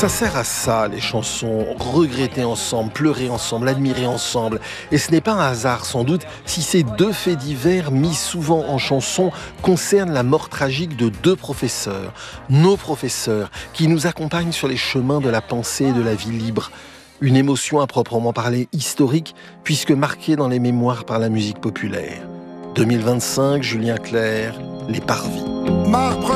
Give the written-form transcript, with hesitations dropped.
Ça sert à ça, les chansons. Regretter ensemble, pleurer ensemble, admirer ensemble. Et ce n'est pas un hasard, sans doute, si ces deux faits divers, mis souvent en chanson, concernent la mort tragique de deux professeurs. Nos professeurs, qui nous accompagnent sur les chemins de la pensée et de la vie libre. Une émotion à proprement parler historique, puisque marquée dans les mémoires par la musique populaire. 2025, Julien Clerc, Les Parvis.